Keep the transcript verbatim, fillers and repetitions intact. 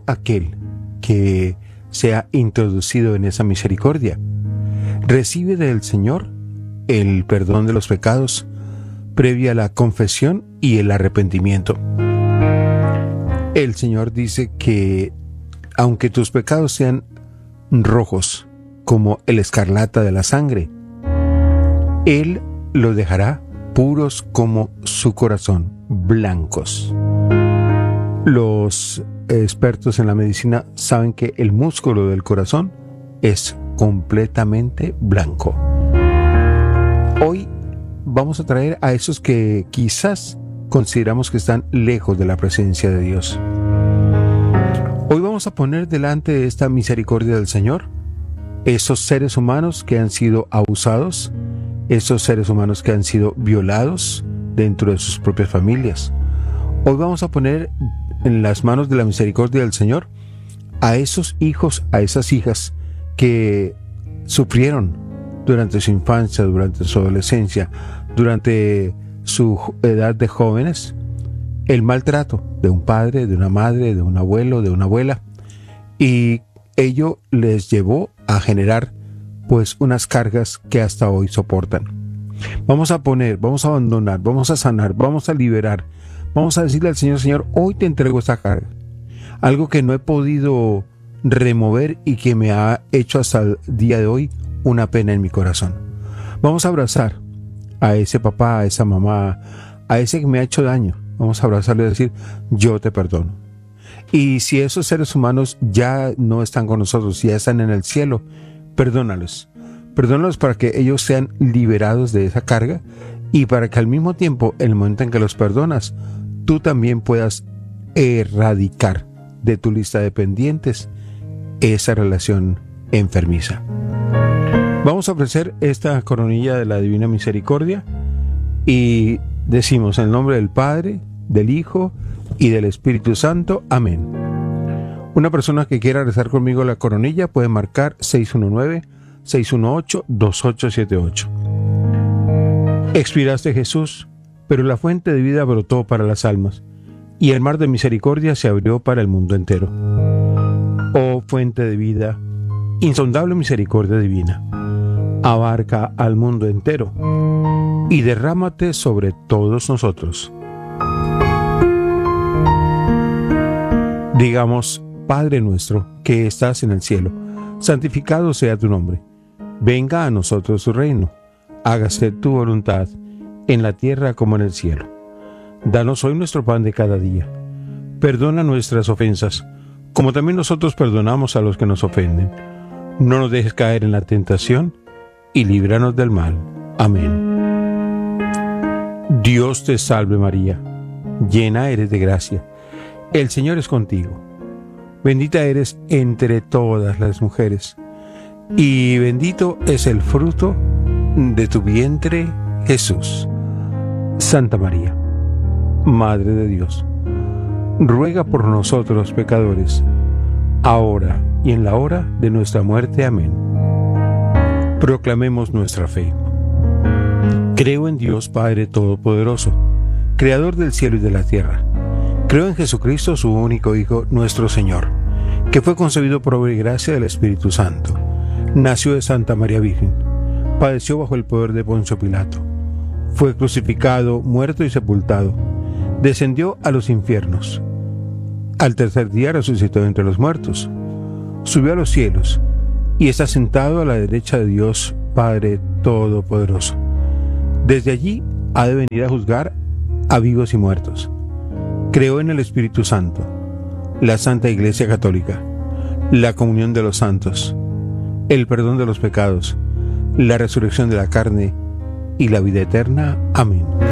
aquel que sea introducido en esa misericordia recibe del Señor el perdón de los pecados previa la confesión y el arrepentimiento. El Señor dice que aunque tus pecados sean rojos como el escarlata de la sangre, Él los dejará puros como su corazón, blancos. Los expertos en la medicina saben que el músculo del corazón es completamente blanco. Hoy vamos a traer a esos que quizás consideramos que están lejos de la presencia de Dios. Hoy vamos a poner delante de esta misericordia del Señor esos seres humanos que han sido abusados, esos seres humanos que han sido violados dentro de sus propias familias. Hoy vamos a poner en las manos de la misericordia del Señor a esos hijos, a esas hijas que sufrieron durante su infancia, durante su adolescencia, durante su edad de jóvenes, el maltrato de un padre, de una madre, de un abuelo, de una abuela, y ello les llevó a generar pues unas cargas que hasta hoy soportan. Vamos a poner, vamos a abandonar, vamos a sanar, vamos a liberar, vamos a decirle al Señor: Señor, hoy te entrego esta carga, algo que no he podido remover y que me ha hecho hasta el día de hoy una pena en mi corazón. Vamos a abrazar a ese papá, a esa mamá, a ese que me ha hecho daño. Vamos a abrazarle y decir: yo te perdono. Y si esos seres humanos ya no están con nosotros, ya están en el cielo, perdónalos. Perdónalos para que ellos sean liberados de esa carga y para que al mismo tiempo, en el momento en que los perdonas, tú también puedas erradicar de tu lista de pendientes esa relación enfermiza. Vamos a ofrecer esta coronilla de la Divina Misericordia y decimos en el nombre del Padre, del Hijo y del Espíritu Santo. Amén. Una persona que quiera rezar conmigo la coronilla puede marcar seis uno nueve, seis uno ocho, dos ocho siete ocho. Expiraste, Jesús, pero la fuente de vida brotó para las almas, y el mar de misericordia se abrió para el mundo entero. Oh fuente de vida, insondable misericordia divina, abarca al mundo entero y derrámate sobre todos nosotros. Digamos: Padre nuestro que estás en el cielo, santificado sea tu nombre. Venga a nosotros tu reino. Hágase tu voluntad en la tierra como en el cielo. Danos hoy nuestro pan de cada día. Perdona nuestras ofensas, como también nosotros perdonamos a los que nos ofenden. No nos dejes caer en la tentación y líbranos del mal. Amén. Dios te salve María, llena eres de gracia. El Señor es contigo. Bendita eres entre todas las mujeres, y bendito es el fruto de tu vientre, Jesús. Santa María, Madre de Dios, ruega por nosotros pecadores, ahora y en la hora de nuestra muerte. Amén. Proclamemos nuestra fe. Creo en Dios Padre Todopoderoso, Creador del cielo y de la tierra. Creo en Jesucristo, su único Hijo, nuestro Señor, que fue concebido por obra y gracia del Espíritu Santo. Nació de Santa María Virgen, padeció bajo el poder de Poncio Pilato, fue crucificado, muerto y sepultado, descendió a los infiernos. Al tercer día resucitó entre los muertos, subió a los cielos y está sentado a la derecha de Dios Padre Todopoderoso. Desde allí ha de venir a juzgar a vivos y muertos. Creo en el Espíritu Santo, la Santa Iglesia Católica, la comunión de los santos, el perdón de los pecados, la resurrección de la carne y la vida eterna. Amén.